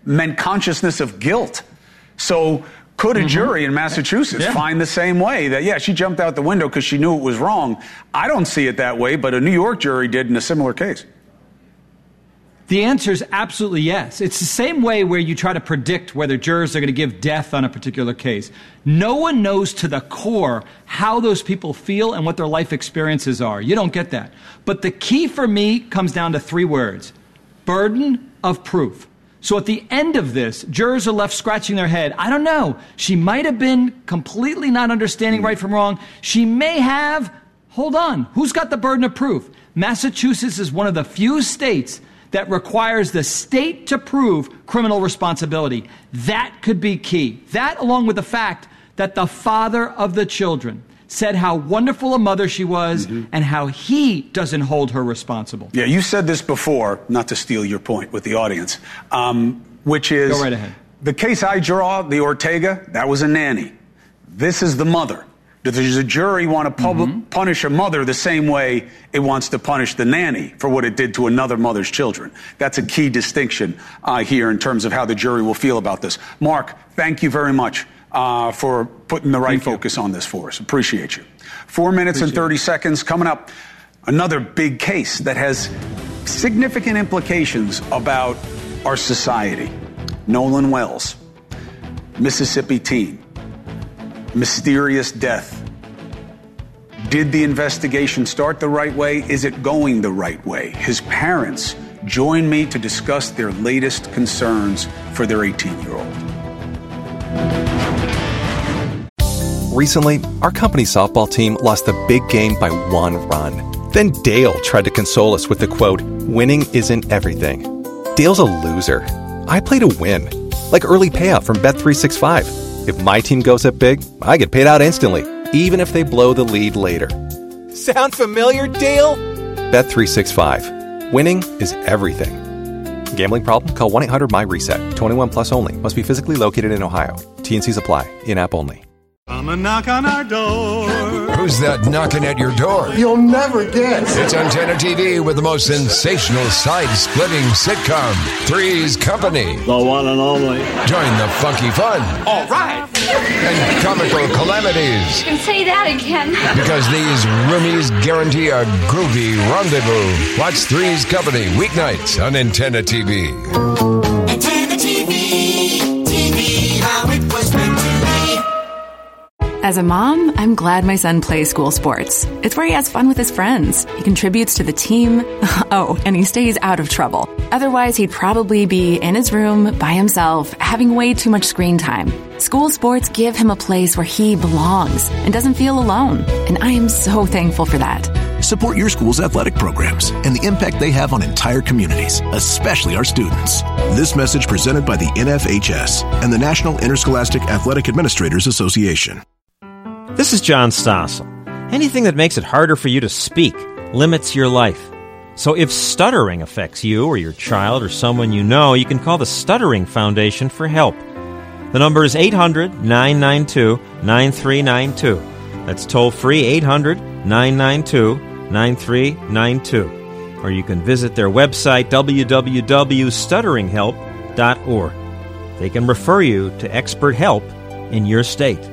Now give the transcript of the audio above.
meant consciousness of guilt. So could a jury in Massachusetts find the same way, that, she jumped out the window because she knew it was wrong? I don't see it that way, but a New York jury did in a similar case. The answer is absolutely yes. It's the same way where you try to predict whether jurors are going to give death on a particular case. No one knows to the core how those people feel and what their life experiences are. You don't get that. But the key for me comes down to 3 words: burden of proof. So at the end of this, jurors are left scratching their head. I don't know. She might have been completely not understanding right from wrong. She may have. Hold on. Who's got the burden of proof? Massachusetts is one of the few states that requires the state to prove criminal responsibility. That could be key. That, along with the fact that the father of the children said how wonderful a mother she was and how he doesn't hold her responsible. Yeah, you said this before, not to steal your point with the audience, which is... Go right ahead. The case I draw, the Ortega, that was a nanny. This is the mother. Does a jury want to punish a mother the same way it wants to punish the nanny for what it did to another mother's children? That's a key distinction here in terms of how the jury will feel about this. Mark, thank you very much for putting the right focus on this for us. Appreciate you. 4 minutes and 30 seconds coming up. Another big case that has significant implications about our society. Nolan Wells, Mississippi teen. Mysterious death. Did the investigation start the right way? Is it going the right way? His parents join me to discuss their latest concerns for their 18-year-old. Recently, our company softball team lost the big game by 1 run. Then Dale tried to console us with the quote, "Winning isn't everything." Dale's a loser. I play to win. Like early payout from Bet365. If my team goes up big, I get paid out instantly, even if they blow the lead later. Sound familiar, Dale? Bet365. Winning is everything. Gambling problem? Call 1-800-MY-RESET. 21 plus only. Must be physically located in Ohio. T&Cs apply. In-app only. Come and knock on our door. Who's that knocking at your door? You'll never guess. It's Antenna TV with the most sensational side-splitting sitcom, Three's Company. The one and only. Join the funky fun. All right. And comical calamities. You can say that again. Because these roomies guarantee a groovy rendezvous. Watch Three's Company weeknights on Antenna TV. Antenna TV, TV, how it was meant to be. As a mom, I'm glad my son plays school sports. It's where he has fun with his friends. He contributes to the team. Oh, and he stays out of trouble. Otherwise, he'd probably be in his room by himself, having way too much screen time. School sports give him a place where he belongs and doesn't feel alone. And I am so thankful for that. Support your school's athletic programs and the impact they have on entire communities, especially our students. This message presented by the NFHS and the National Interscholastic Athletic Administrators Association. This is John Stossel. Anything that makes it harder for you to speak limits your life. So if stuttering affects you or your child or someone you know, you can call the Stuttering Foundation for help. The number is 800-992-9392. That's toll-free 800-992-9392. Or you can visit their website, www.stutteringhelp.org. They can refer you to expert help in your state.